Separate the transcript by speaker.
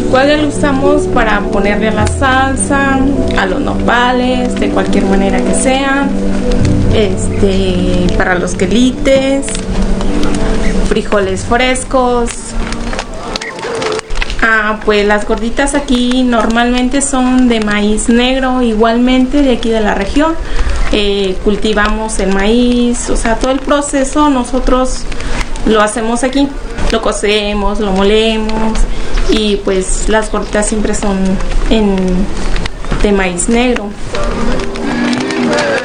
Speaker 1: ¿Cuál lo usamos para ponerle a la salsa, a los nopales, de cualquier manera que sea? Para los quelites, frijoles frescos. Pues las gorditas aquí normalmente son de maíz negro, igualmente de aquí de la región. Cultivamos el maíz, o sea, todo el proceso nosotros lo hacemos aquí. Lo cocemos, lo molemos y pues las gorditas siempre son de maíz negro.